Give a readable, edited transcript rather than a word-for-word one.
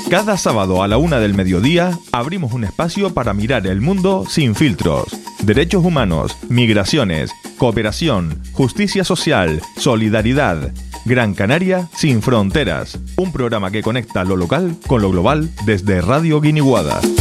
Cada sábado a la 1 del mediodía abrimos un espacio para mirar el mundo sin filtros. Derechos humanos, migraciones, cooperación, justicia social, solidaridad. Gran Canaria sin fronteras. Un programa que conecta lo local con lo global desde Radio Guiniguada.